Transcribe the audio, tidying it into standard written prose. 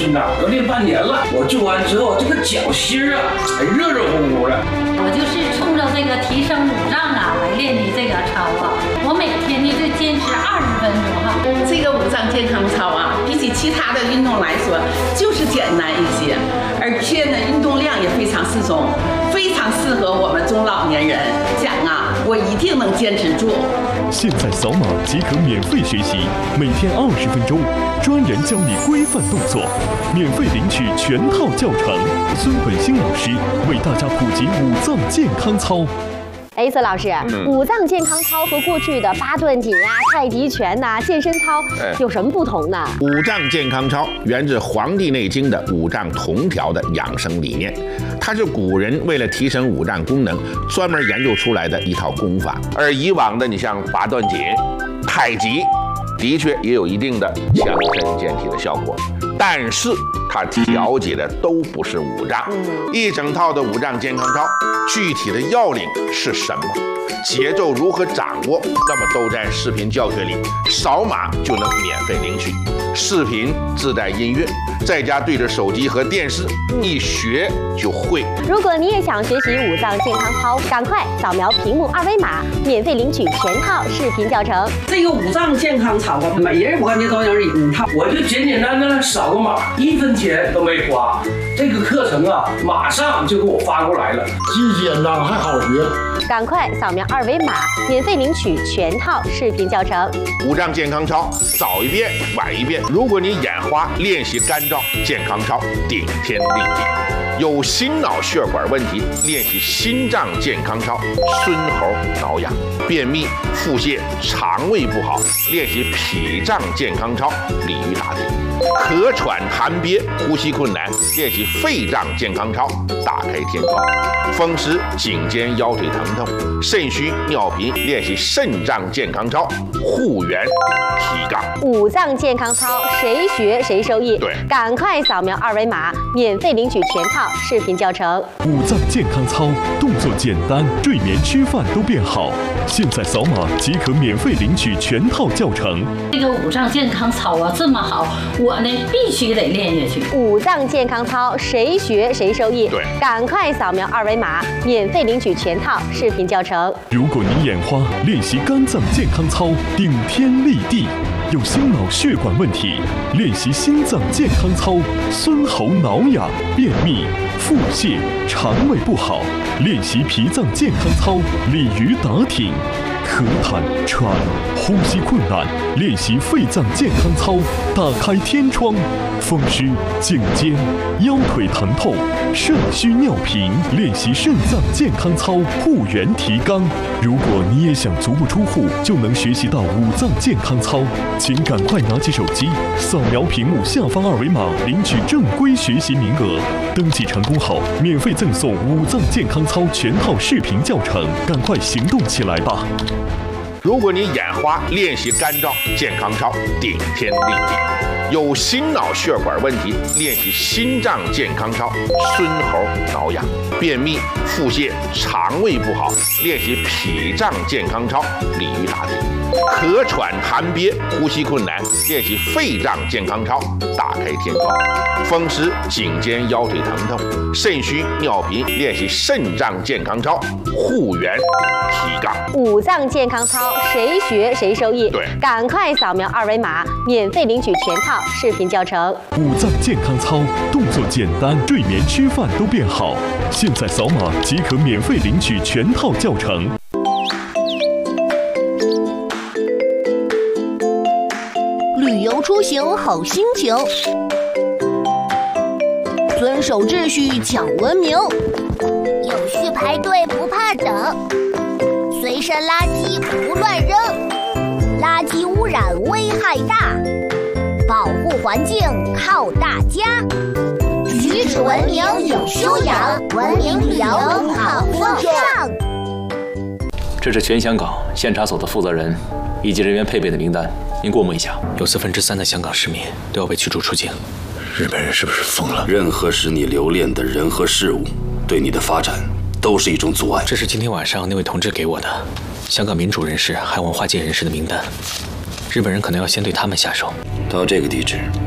训呐，都练半年了。我做完之后，这个脚心啊，还热热乎乎的。 我就是冲着这个提升五脏啊来练的这个操啊。我每天呢就坚持20分钟哈。 这个五脏健康操啊，比起其他的运动来说，就是简单一些，而且呢，运动量也非常适中，非常适合我们中老年人。讲啊，我一定能坚持住。 现在扫码即可免费学习，每天20分钟，专人教你规范动作，免费领取全套教程。孙本兴老师为大家普及五脏健康操。 孙老师，五脏健康操和过去的八段锦啊、太极拳呐、健身操有什么不同呢？ 五脏健康操源自《黄帝内经》的五脏同调的养生理念，它是古人为了提升五脏功能专门研究出来的一套功法。而以往的，你像八段锦、太极，的确也有一定的强身健体的效果，但是它调节的都不是五脏。一整套的五脏健康操，具体的要领是什么？节奏如何掌握？那么都在视频教学里，扫码就能免费领取。视频自带音乐，在家对着手机和电视，一学就会。 如果你也想学习五脏健康操，赶快扫描屏幕2维码，免费领取全套视频教程。 这个五脏健康操啊，每人我感觉都有一套。 我就简简单单扫个码，1分钱都没花。这个课程啊，马上就给我发过来了， 既简单还好学。 赶快扫描2维码，免费领取全套视频教程。 五脏健康操，早一遍晚一遍。如果你眼花，练习干燥健康操，顶天立地。有心脑血管问题，练习心脏健康操，孙喉挠痒；便秘、腹泻、肠胃不好，练习脾脏健康操，鲤鱼打挺；咳喘痰憋、呼吸困难，练习肺脏健康操，大开天窗；风湿、颈肩腰腿疼痛、肾虚尿频，练习肾脏健康操，护元提杠。 五脏健康操，谁学谁受益。 对， 赶快扫描2维码，免费领取全套视频教程。 五脏健康操，动作简单，睡眠吃饭都变好。现在扫码即可免费领取全套教程。 这个五脏健康操啊这么好，我呢必须得练下去。 五脏健康操，谁学谁受益。 对， 赶快扫描2维码，免费领取全套视频教程。 如果你眼花，练习肝脏健康操，顶天立地。有心脑血管问题，练习心脏健康操，孙喉挠痒；便秘、腹泻、肠胃不好，练习脾脏健康操，鲤鱼打挺；咳痰喘、呼吸困难，练习肺脏健康操，打开天窗；风湿、颈肩、腰腿疼痛、肾虚尿频，练习肾脏健康操，护元提肛。如果你也想足不出户就能学习到五脏健康操，请赶快拿起手机，扫描屏幕下方2维码，领取正规学习名额。登记成功后，免费赠送五脏健康操全套视频教程，赶快行动起来吧！ 如果你眼花，练习干燥健康操，顶天立地。有心脑血管问题，练习心脏健康操，孙喉挠痒；便秘、腹泻、肠胃不好，练习脾脏健康操，鲤鱼打挺；咳喘痰憋、呼吸困难，练习肺脏健康操，大开天窗；风湿、颈肩腰腿疼痛、肾虚尿频，练习肾脏健康操，护元提杠。 五脏健康操，谁学谁受益。 对， 赶快扫描2维码，免费领取全套视频教程。 五脏健康操，动作简单，睡眠吃饭都变好。现在扫码即可免费领取全套教程。 旅游出行好心情，遵守秩序讲文明， 有序排队不怕等，随身垃圾不乱扔，垃圾污染危害大，保护环境靠大家。举止文明有修养，文明旅游好风尚。 这是全香港县察所的负责人以及人员配备的名单，您过目一下。有3%的香港市民都要被驱逐出境。 日本人是不是疯了？任何使你留恋的人和事物，对你的发展都是一种阻碍。 这是今天晚上那位同志给我的香港民主人士还有文化界人士的名单，日本人可能要先对他们下手。 到这个地址，